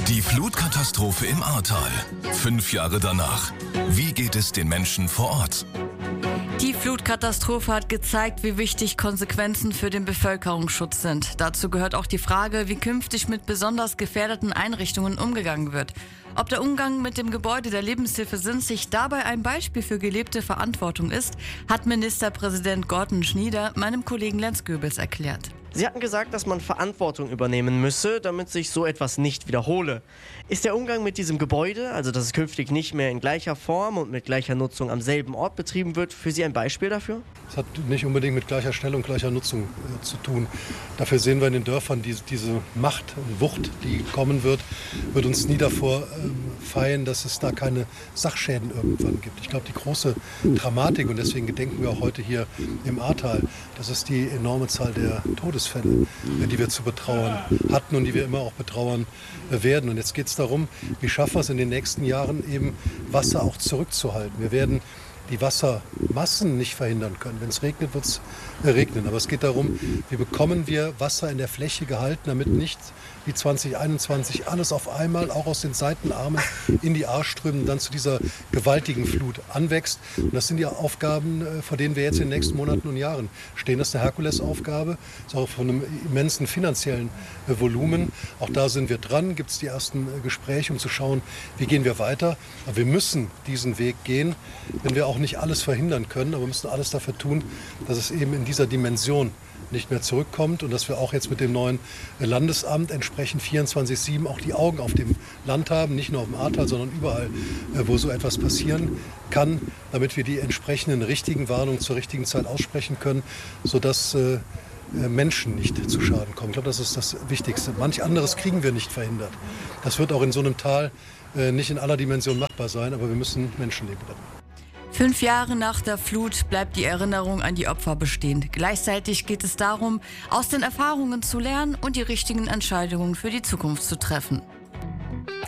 Die Flutkatastrophe im Ahrtal. 5 Jahre danach. Wie geht es den Menschen vor Ort? Die Flutkatastrophe hat gezeigt, wie wichtig Konsequenzen für den Bevölkerungsschutz sind. Dazu gehört auch die Frage, wie künftig mit besonders gefährdeten Einrichtungen umgegangen wird. Ob der Umgang mit dem Gebäude der Lebenshilfe Sinzig dabei ein Beispiel für gelebte Verantwortung ist, hat Ministerpräsident Gordon Schnieder meinem Kollegen Lenz Goebels erklärt. Sie hatten gesagt, dass man Verantwortung übernehmen müsse, damit sich so etwas nicht wiederhole. Ist der Umgang mit diesem Gebäude, also dass es künftig nicht mehr in gleicher Form und mit gleicher Nutzung am selben Ort betrieben wird, für Sie ein Beispiel dafür? Es hat nicht unbedingt mit gleicher Stelle und gleicher Nutzung zu tun. Dafür sehen wir in den Dörfern diese Macht und Wucht, die kommen wird uns nie davor feien, dass es da keine Sachschäden irgendwann gibt. Ich glaube, die große Dramatik, und deswegen gedenken wir auch heute hier im Ahrtal, das ist die enorme Zahl der Todesfälle, die wir zu betrauern hatten und die wir immer auch betrauern werden. Und jetzt geht es darum, wie schaffen wir es in den nächsten Jahren eben Wasser auch zurückzuhalten. Wir werden die Wassermassen nicht verhindern können. Wenn es regnet, wird es regnen. Aber es geht darum, wie bekommen wir Wasser in der Fläche gehalten, damit nicht wie 2021 alles auf einmal, auch aus den Seitenarmen, in die Ahr strömt und dann zu dieser gewaltigen Flut anwächst. Und das sind die Aufgaben, vor denen wir jetzt in den nächsten Monaten und Jahren stehen. Das ist eine Herkulesaufgabe, das ist auch von einem immensen finanziellen Volumen. Auch da sind wir dran, gibt es die ersten Gespräche, um zu schauen, wie gehen wir weiter. Aber wir müssen diesen Weg gehen, wenn wir auch nicht alles verhindern können, aber wir müssen alles dafür tun, dass es eben in dieser Dimension nicht mehr zurückkommt und dass wir auch jetzt mit dem neuen Landesamt entsprechend 24/7 auch die Augen auf dem Land haben, nicht nur auf dem Ahrtal, sondern überall, wo so etwas passieren kann, damit wir die entsprechenden richtigen Warnungen zur richtigen Zeit aussprechen können, sodass Menschen nicht zu Schaden kommen. Ich glaube, das ist das Wichtigste. Manch anderes kriegen wir nicht verhindert. Das wird auch in so einem Tal nicht in aller Dimension machbar sein, aber wir müssen Menschenleben retten. 5 Jahre nach der Flut bleibt die Erinnerung an die Opfer bestehen. Gleichzeitig geht es darum, aus den Erfahrungen zu lernen und die richtigen Entscheidungen für die Zukunft zu treffen.